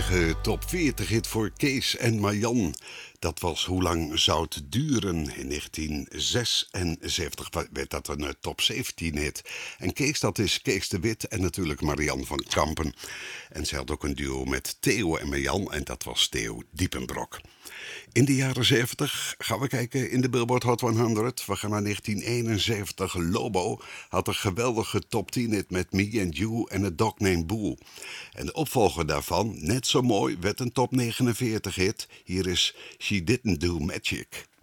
prachtige top 40 hit voor Kees en Marjan. Dat was Hoe lang zou het duren? In 1976 werd dat een top 17 hit. En Kees, dat is Kees de Wit en natuurlijk Marian van Kampen. En ze had ook een duo met Theo en Marjan en dat was Theo Diepenbrok. In de jaren 70 gaan we kijken in de Billboard Hot 100. We gaan naar 1971. Lobo had een geweldige top 10 hit met Me and You en A Dog Named Boo. En de opvolger daarvan, net zo mooi, werd een top 49 hit. Hier is She Didn't Do Magic.